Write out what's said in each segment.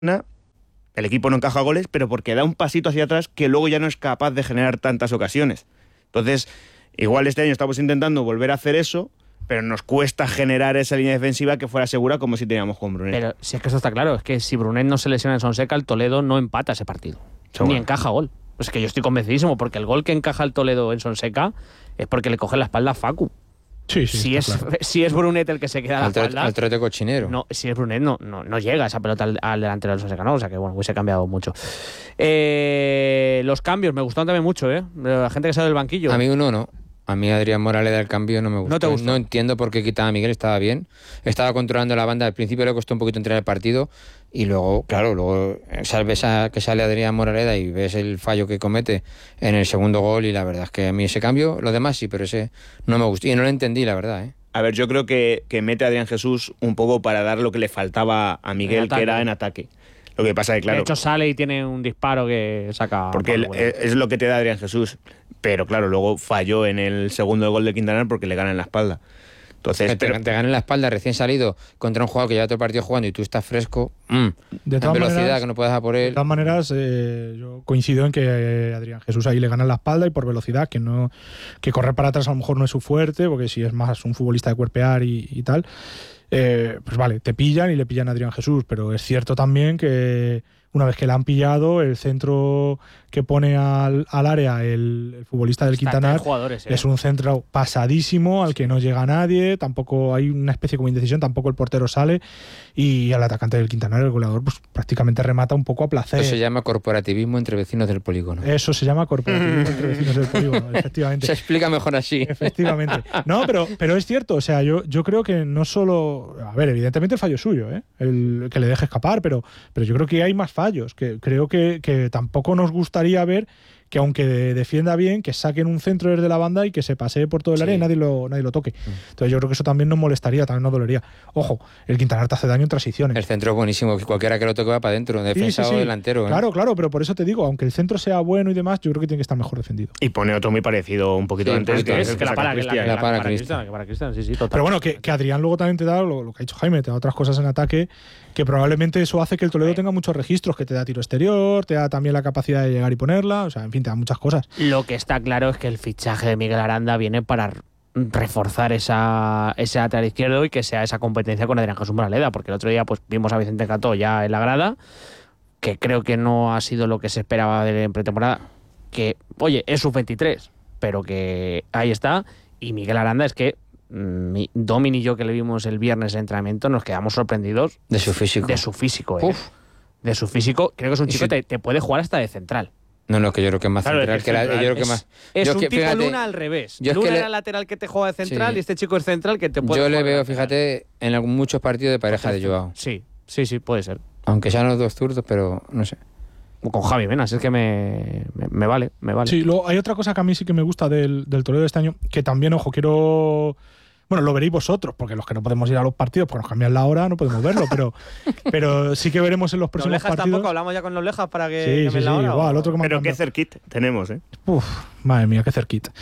el equipo no encaja goles, pero porque da un pasito hacia atrás que luego ya no es capaz de generar tantas ocasiones. Entonces, igual este año estamos intentando volver a hacer eso, pero nos cuesta generar esa línea defensiva que fuera segura como si teníamos con Brunet. Pero si es que eso está claro, es que si Brunet no se lesiona en Sonseca, el Toledo no empata ese partido. Ni encaja gol. Es que yo estoy convencidísimo, porque el gol que encaja el Toledo en Sonseca es porque le coge la espalda a Facu. Sí, Si es Brunet el que se queda a la espalda... Al trote cochinero. No, si es Brunet no llega esa pelota al delantero del Sonseca, ¿no? O sea que bueno, hubiese cambiado mucho. Los cambios me gustaron también mucho, ¿eh? La gente que sale del banquillo. A mí uno no. A mí Adrián Moraleda del cambio no me gustó. ¿No te gustó? No entiendo por qué quitaba a Miguel, estaba bien. Estaba controlando la banda. Al principio le costó un poquito entrar al partido y luego, claro, ves que sale Adrián Moraleda y ves el fallo que comete en el segundo gol y la verdad es que a mí ese cambio, los demás sí, pero ese no me gustó y no lo entendí, la verdad, ¿eh? A ver, yo creo que mete a Adrián Jesús un poco para dar lo que le faltaba a Miguel, que era en ataque. Lo que pasa es que, claro... De hecho, sale y tiene un disparo que saca... Porque es lo que te da Adrián Jesús. Pero, claro, luego falló en el segundo gol de Quintanar porque le gana en la espalda. Entonces, te gana en la espalda recién salido contra un jugador que lleva todo el partido jugando y tú estás fresco. De todas velocidad maneras, que no puedes dar por él. De todas maneras, yo coincido en que Adrián Jesús ahí le gana en la espalda y por velocidad, que correr para atrás a lo mejor no es su fuerte, porque si es más un futbolista de cuerpear y tal, pues vale, te pillan y le pillan a Adrián Jesús, pero es cierto también que una vez que la han pillado, el centro que pone al área el futbolista del Quintanar es un centro pasadísimo al que no llega nadie, tampoco hay una especie como indecisión, tampoco el portero sale y al atacante del Quintanar, el goleador, pues prácticamente remata un poco a placer. Eso se llama corporativismo entre vecinos del polígono. Eso se llama corporativismo entre vecinos del polígono, efectivamente. Se explica mejor así. Efectivamente. No, pero es cierto, o sea, yo creo que no solo... A ver, evidentemente el fallo es suyo, el que le deje escapar, pero yo creo que hay más fallos, que creo que tampoco nos gustaría ver que aunque defienda bien, que saquen un centro desde la banda y que se pasee por todo el área y nadie lo toque. Entonces yo creo que eso también nos molestaría, también nos dolería. Ojo, el Quintanar te hace daño en transiciones. El centro es buenísimo, que cualquiera que lo toque va para adentro, defensa o delantero. Claro, pero por eso te digo, aunque el centro sea bueno y demás, yo creo que tiene que estar mejor defendido. Y pone otro muy parecido un poquito antes. Que la para Cristian, sí, total. Pero bueno, que Adrián luego también te da lo que ha dicho Jaime, te da otras cosas en ataque, que probablemente eso hace que el Toledo tenga muchos registros, que te da tiro exterior, te da también la capacidad de llegar y ponerla, o sea, en fin, te da muchas cosas. Lo que está claro es que el fichaje de Miguel Aranda viene para reforzar ese lateral izquierdo y que sea esa competencia con Adrián Jesús Moraleda, porque el otro día pues vimos a Vicente Cató ya en la grada, que creo que no ha sido lo que se esperaba de en pretemporada, que, oye, es sub-23, pero que ahí está, y Miguel Aranda es que Domin y yo que le vimos el viernes en entrenamiento nos quedamos sorprendidos de su físico. De su físico, de su físico. Creo que es un chico que te puede jugar hasta de central. No, que yo creo que es más central. Es un tipo Luna al revés. Luna era lateral que te juega de central y este chico es central que te puede jugar. Yo le veo, fíjate, en muchos partidos de pareja de Joao. Sí, puede ser. Aunque sean los dos zurdos, pero no sé. Con Javi Menas, es que me vale. Sí, luego hay otra cosa que a mí sí que me gusta del Toledo de este año, que también, ojo, quiero... Bueno, lo veréis vosotros, porque los que no podemos ir a los partidos, porque nos cambian la hora, no podemos verlo, pero sí que veremos en los próximos partidos. Tampoco hablamos ya con los Lejas para que cambien la hora. Igual, otro que pero qué cerquita tenemos, ¿eh? Madre mía, qué cerquita.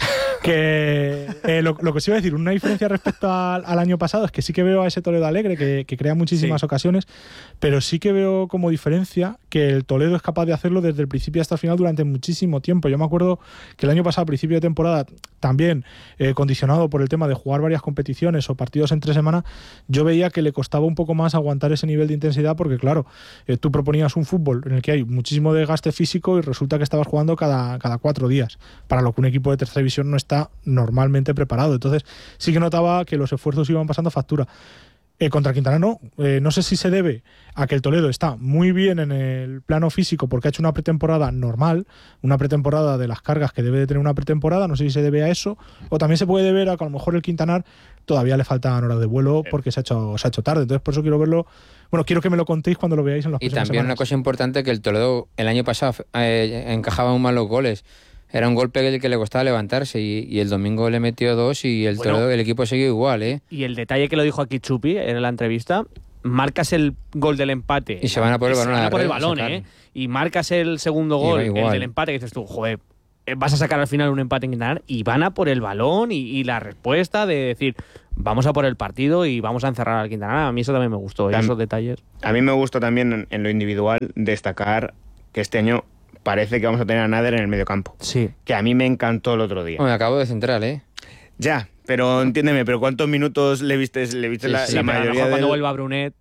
Que lo que os iba a decir, una diferencia respecto al año pasado es que sí que veo a ese Toledo alegre que crea muchísimas ocasiones, pero sí que veo como diferencia que el Toledo es capaz de hacerlo desde el principio hasta el final durante muchísimo tiempo. Yo me acuerdo que el año pasado, a principio de temporada, también condicionado por el tema de jugar varias competiciones o partidos entre semana, yo veía que le costaba un poco más aguantar ese nivel de intensidad porque, claro, tú proponías un fútbol en el que hay muchísimo desgaste físico y resulta que estabas jugando cada 4 días, para lo que un equipo de tercera división no está normalmente preparado. Entonces sí que notaba que los esfuerzos iban pasando factura. Contra Quintana no sé si se debe a que el Toledo está muy bien en el plano físico porque ha hecho una pretemporada normal, una pretemporada de las cargas que debe de tener una pretemporada, no sé si se debe a eso, o también se puede deber a que a lo mejor el Quintanar todavía le faltan horas de vuelo porque se ha hecho tarde. Entonces por eso quiero verlo, quiero que me lo contéis cuando lo veáis en los próximos también semanas. Una cosa importante, que el Toledo el año pasado encajaba muy mal los goles. Era un golpe que le costaba levantarse y el domingo le metió 2 y el equipo siguió igual, ¿eh? Y el detalle que lo dijo aquí Chupi en la entrevista, marcas el gol del empate y se van a por el balón, Y marcas el segundo gol, el del empate, que dices tú, joder, vas a sacar al final un empate en Quintana y van a por el balón y la respuesta de decir, vamos a por el partido y vamos a encerrar al Quintana. A mí eso también me gustó, esos detalles. A mí me gusta también en lo individual destacar que este año parece que vamos a tener a Nader en el mediocampo. Sí. Que a mí me encantó el otro día. Bueno, acabo de central, ¿eh? Ya, pero entiéndeme, pero ¿cuántos minutos le viste la mayoría cuando del... vuelva Brunet.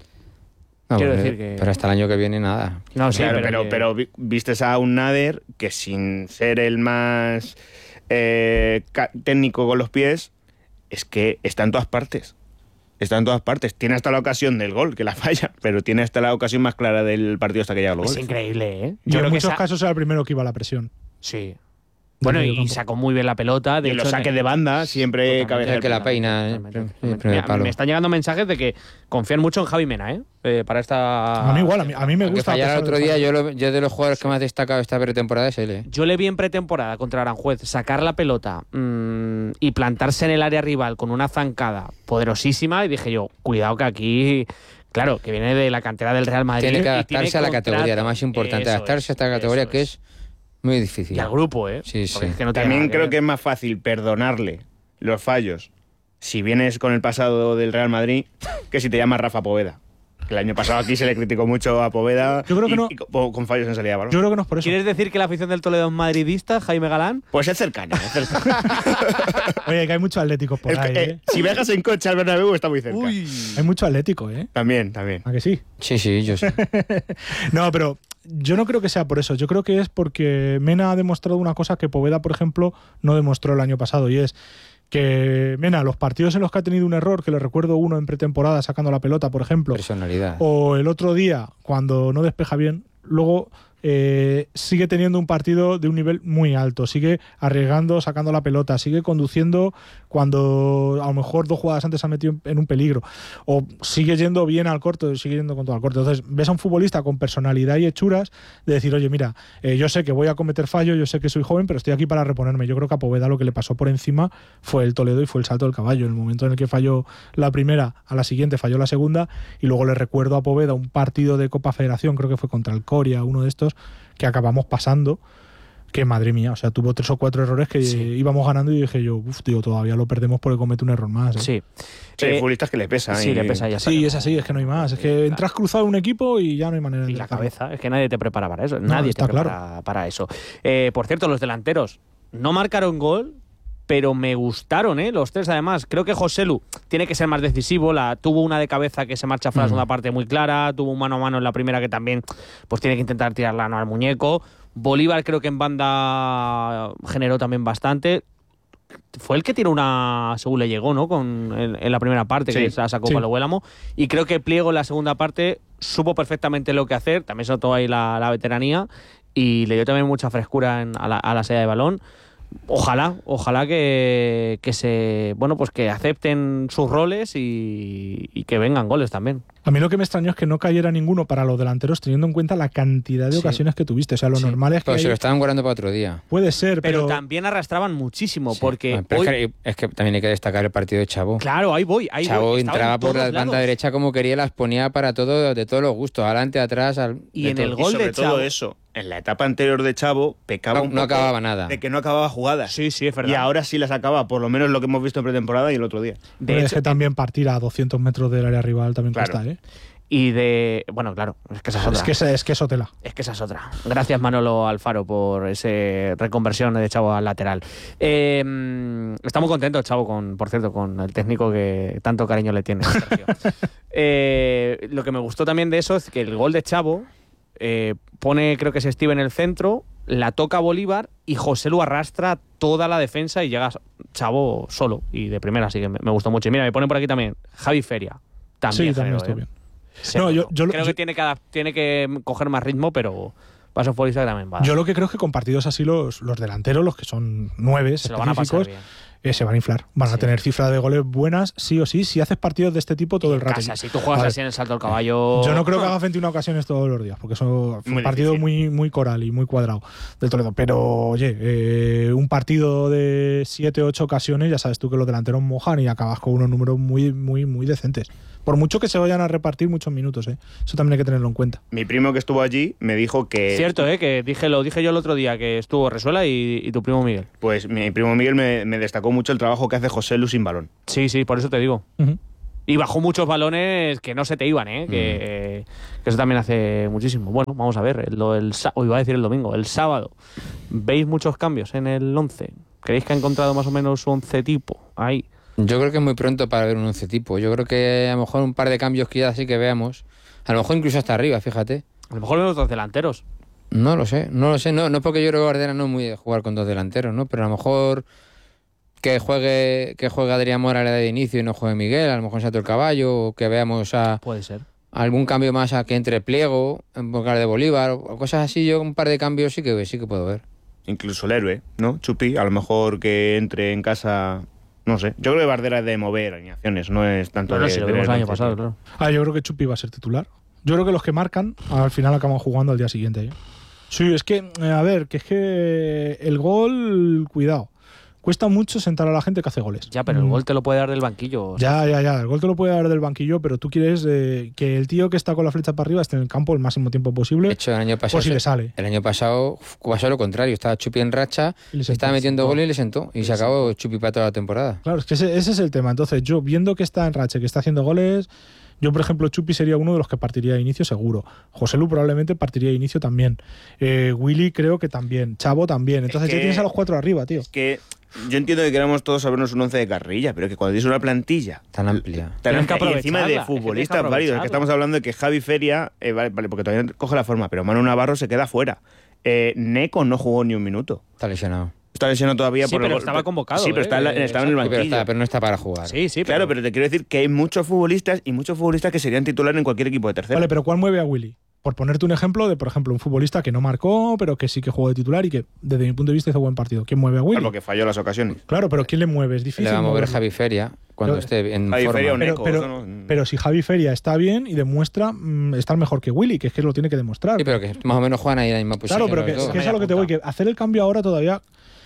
No, Quiero pero, decir que- pero hasta el año que viene nada. No, sí, Claro, pero vistes a un Nader que sin ser el más técnico con los pies, es que está en todas partes. Está en todas partes. Tiene hasta la ocasión del gol, que la falla, pero tiene hasta la ocasión más clara del partido hasta que llega el gol. Es increíble, ¿eh? Y en muchos casos era el primero que iba a la presión. Sí. Bueno, y sacó muy bien la pelota. De y hecho, los saques de banda siempre Totalmente. cabeza El del que la palo. peina, el primer Mira, palo. me están llegando mensajes de que confían mucho en Javi Mena, para esta... A mí igual, a mí me Aunque gusta. fallara a el pesar otro de- día, yo de los jugadores que más destacado esta pretemporada es él, ¿eh? Yo le vi en pretemporada contra Aranjuez sacar la pelota y plantarse en el área rival con una zancada poderosísima y dije yo, cuidado que aquí, claro, que viene de la cantera del Real Madrid. Tiene que y adaptarse a la contrato. categoría, lo más importante, Eso adaptarse a esta categoría eso que es muy difícil. Y al grupo, ¿eh? Sí, Porque sí. es que no tiene También nada creo ver. que es más fácil perdonarle los fallos si vienes con el pasado del Real Madrid que si te llamas Rafa Poveda. El año pasado aquí se le criticó mucho a Poveda Yo creo que no. con fallos en salida de balón. Yo creo que no es por eso. ¿Quieres decir que la afición del Toledo es madridista, Jaime Galán? Pues es cercano. Es cercano. Oye, que hay muchos atléticos por ahí, ¿eh? Si viajas en coche al Bernabéu está muy cerca. Hay mucho atlético, ¿eh? También. ¿A que sí? Sí, yo sé. No, pero yo no creo que sea por eso. Yo creo que es porque Mena ha demostrado una cosa que Poveda, por ejemplo, no demostró el año pasado, y es que Mena, los partidos en los que ha tenido un error, que le recuerdo uno en pretemporada sacando la pelota, por ejemplo, Personalidad. o el otro día cuando no despeja bien, luego sigue teniendo un partido de un nivel muy alto, sigue arriesgando, sacando la pelota, sigue conduciendo cuando a lo mejor 2 jugadas antes se ha metido en un peligro, o sigue yendo bien al corto, sigue yendo con todo al corto. Entonces ves a un futbolista con personalidad y hechuras de decir, oye, mira, yo sé que voy a cometer fallo, yo sé que soy joven, pero estoy aquí para reponerme. Yo creo que a Poveda lo que le pasó por encima fue el Toledo y fue el salto del caballo. En el momento en el que falló la primera, a la siguiente falló la segunda, y luego le recuerdo a Poveda un partido de Copa Federación, creo que fue contra el Coria, uno de estos, que acabamos pasando, que madre mía, o sea, tuvo 3 o 4 errores que íbamos ganando y dije yo, tío, todavía lo perdemos porque comete un error más. ¿eh? Sí. Sí, hay futbolistas que le pesan. Sí, le pesa ya. Sí, es así, es que no hay más. Es que entras cruzado en un equipo y ya no hay manera de Y la enderezarlo. cabeza, es que nadie te prepara para eso. No, Nadie está te prepara para eso. Por cierto, los delanteros no marcaron gol, pero me gustaron, los 3 además. Creo que Joselu tiene que ser más decisivo. Tuvo una de cabeza que se marcha fuera la segunda parte muy clara. Tuvo un mano a mano en la primera que también pues tiene que intentar tirarla al muñeco. Bolívar creo que en banda generó también bastante. Fue el que tiró una según le llegó, ¿no? En la primera parte, Sí, que se la sacó sí. para el Huélamo. Y creo que Pliego en la segunda parte supo perfectamente lo que hacer. También se notó ahí la veteranía y le dio también mucha frescura a la salida de balón. Ojalá que que acepten sus roles y que vengan goles también. A mí lo que me extrañó es que no cayera ninguno para los delanteros, teniendo en cuenta la cantidad de Sí. ocasiones que tuviste. O sea, lo normal es que Pero se ahí- lo estaban guardando para otro día. puede ser, Pero pero también arrastraban muchísimo, Sí. porque Pero hoy- es que también hay que destacar el partido de Chavo. claro, ahí voy. Chavo Estaba entraba en por la todos banda lados. derecha como quería, las ponía para todo, de todos los gustos, adelante, atrás. Y de en todo. el Y gol sobre de todo Chavo. eso, en la etapa anterior de Chavo pecaba un No poco acababa nada. de que no acababa jugadas. Sí, es verdad. Y ahora sí las acaba, por lo menos lo que hemos visto en pretemporada y el otro día. de es hecho, que también partir a 200 metros del área rival también Claro. cuesta, ¿eh? bueno, claro, es que esa es otra. Es que eso tela. Es que esa es otra. Gracias, Manolo Alfaro, por esa reconversión de Chavo al lateral. Estamos contentos, Chavo, por cierto, con el técnico que tanto cariño le tiene, Sergio. Lo que me gustó también de eso es que el gol de Chavo pone, creo que es Steve en el centro, la toca Bolívar y Joselu arrastra toda la defensa y llega Chavo solo y de primera, así que me gustó mucho. Y mira, me pone por aquí también Javi Feria. También, Sí, también generó, estuvo bien. Se No, notó. yo- creo que tiene que coger más ritmo, pero paso futbolista que también va. Yo lo que creo es que con partidos así los delanteros, los que son 9 se lo van a pasar específicos, se van a inflar. Van a tener cifras de goles buenas, sí o sí, si haces partidos de este tipo todo el rato. Si tú juegas así en el salto del caballo... Yo no creo que haga 21 ocasiones todos los días, porque eso fue un partido muy coral y muy cuadrado del Toledo. Pero, oye, un partido de 7 o 8 ocasiones, ya sabes tú que los delanteros mojan y acabas con unos números muy decentes. Por mucho que se vayan a repartir muchos minutos, ¿eh? Eso también hay que tenerlo en cuenta. Mi primo que estuvo allí me dijo que... Cierto, que lo dije yo el otro día, que estuvo Resuela y tu primo Miguel. Pues mi primo Miguel me destacó mucho el trabajo que hace José Lu sin balón. Sí, por eso te digo. Y bajó muchos balones que no se te iban, que eso también hace muchísimo. Bueno, vamos a ver, iba a decir el domingo, el sábado. ¿Veis muchos cambios en el 11? ¿Creéis que ha encontrado más o menos su 11 tipo ahí? Yo creo que es muy pronto para ver un 11 tipo. Yo creo que a lo mejor un par de cambios que ya sí que veamos. A lo mejor incluso hasta arriba, fíjate. A lo mejor vemos dos delanteros. No lo sé. No porque yo creo que Guardiola no es muy de jugar con dos delanteros, ¿no? Pero a lo mejor que juegue Adrián Moraleda de inicio y no juegue Miguel, a lo mejor salto el caballo, o que veamos puede ser algún cambio más a que entre Pliego en lugar de Bolívar, o cosas así. Yo un par de cambios sí que puedo ver. Incluso el héroe, ¿no? Chupi, a lo mejor que entre en casa... No sé, yo creo que Bardera es de mover alineaciones, no es tanto si lo vimos el año pasado, claro. Yo creo que Chupi va a ser titular. Yo creo que los que marcan al final acaban jugando al día siguiente, ¿eh? Sí, es que, que es que el gol, cuidado. Cuesta mucho sentar a la gente que hace goles. Ya, pero el gol te lo puede dar del banquillo. Ya. El gol te lo puede dar del banquillo, pero tú quieres que el tío que está con la flecha para arriba esté en el campo el máximo tiempo posible. De hecho, el año pasado, por si le sale. El año pasado pasó lo contrario. Estaba Chupi en racha, estaba metiendo goles y le sentó. Y se acabó Chupi para toda la temporada. Claro, es que ese es el tema. Entonces, yo viendo que está en racha, que está haciendo goles... Yo, por ejemplo, Chupi sería uno de los que partiría de inicio seguro. José Lu probablemente partiría de inicio también. Willy creo que también. Chavo también. Entonces ya tienes a los 4 arriba, tío. Es que yo entiendo que queramos todos sabernos un 11 de carrilla, pero que cuando tienes una plantilla tan amplia y encima de futbolistas válidos, que estamos hablando de que Javi Feria, vale, porque todavía coge la forma, pero Manu Navarro se queda fuera. Neco no jugó ni un minuto. Está lesionado. Está lesionado todavía por pero estaba convocado. Sí, pero estaba en el banquillo. Pero no está para jugar. Sí, claro, pero te quiero decir que hay muchos futbolistas que serían titulares en cualquier equipo de tercera. Vale, pero ¿cuál mueve a Willy? Por ponerte un ejemplo de, por ejemplo, un futbolista que no marcó, pero que sí que jugó de titular y que, desde mi punto de vista, hizo buen partido. ¿Quién mueve a Willy? Claro, porque falló las ocasiones. Claro, pero ¿quién le mueve? Es difícil. Le va a mover Javi Feria cuando esté en Javi forma. Feria o Neco, pero si Javi Feria está bien y demuestra estar mejor que Willy, que es que lo tiene que demostrar. Sí, pero que más o menos juegan ahí en la misma posición. Claro, pero que es a lo que te voy, que hacer el cambio ahora todavía...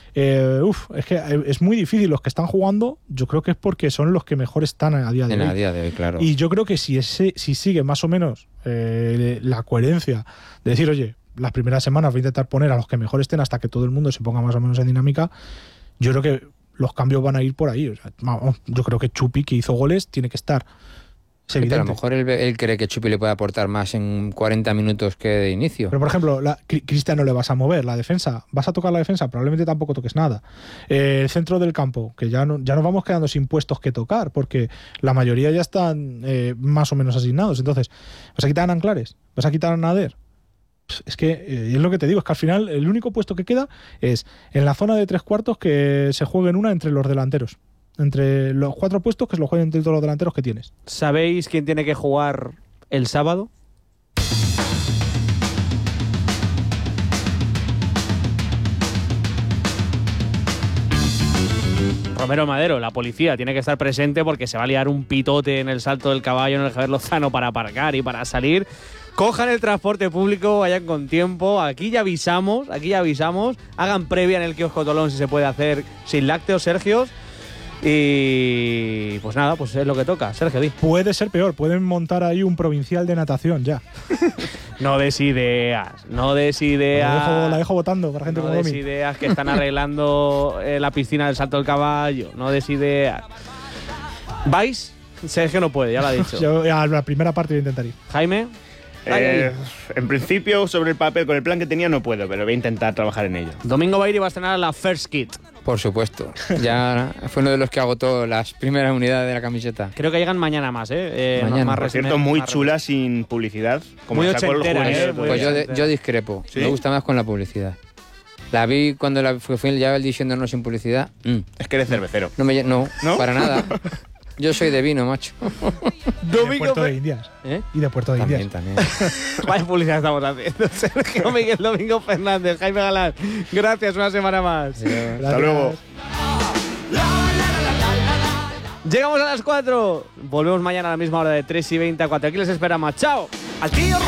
es que es muy difícil. Los que están jugando, yo creo que es porque son los que mejor están a día de hoy. A día de hoy, claro. Y yo creo que si sigue más o menos la coherencia de decir, oye, las primeras semanas voy a intentar poner a los que mejor estén hasta que todo el mundo se ponga más o menos en dinámica, yo creo que los cambios van a ir por ahí. O sea, yo creo que Chupi, que hizo goles, tiene que estar. Es evidente. Pero a lo mejor él cree que Chupi le puede aportar más en 40 minutos que de inicio. Pero, por ejemplo, Cristian no le vas a mover. La defensa, ¿vas a tocar la defensa? Probablemente tampoco toques nada. El centro del campo, que ya nos vamos quedando sin puestos que tocar, porque la mayoría ya están más o menos asignados. Entonces, ¿vas a quitar a Anclares? ¿Vas a quitar a Nader? Es que es lo que te digo, es que al final el único puesto que queda es en la zona de 3/4 que se jueguen una entre los delanteros. Entre los 4 puestos que se lo jueguen entre todos los delanteros que tienes. ¿Sabéis quién tiene que jugar el sábado? Romero Madero, la policía, tiene que estar presente porque se va a liar un pitote en el salto del caballo en el Javier Lozano para aparcar y para salir. Cojan el transporte público, vayan con tiempo. Aquí ya avisamos. Hagan previa en el kiosco Tolón si se puede hacer sin lácteos, Sergios. Y pues nada, pues es lo que toca. Sergio, di. Puede ser peor, pueden montar ahí un provincial de natación ya. No des ideas. La dejo votando para gente como No Domi. des ideas que están arreglando la piscina del salto del caballo. No des ideas. ¿Vais? Sergio no puede, ya lo ha dicho. Yo a la primera parte voy a intentar ir. Jaime. En principio, sobre el papel, con el plan que tenía no puedo, pero voy a intentar trabajar en ello. Domingo va a ir y va a estrenar la First Kit. Por supuesto. Ya fue uno de los que agotó las primeras unidades de la camiseta. Creo que llegan mañana más, Mañana. Más Por cierto, muy chula sin publicidad. Como muy sacó los ochentera, juveniles. Pues yo discrepo. ¿Sí? Me gusta más con la publicidad. La vi cuando fui ya diciendo no sin publicidad. Es que eres cervecero. No, ¿No? para nada. Yo soy de vino, macho. De Puerto de Indias. ¿Y de Puerto de Indias. También. Vaya publicidad estamos haciendo. Sergio Miguel, Domingo Fernández, Jaime Galán. Gracias una semana más. Hasta luego. Llegamos a las 4. Volvemos mañana a la misma hora de 3:20 a 4. Aquí les esperamos. ¡Chao! Al tío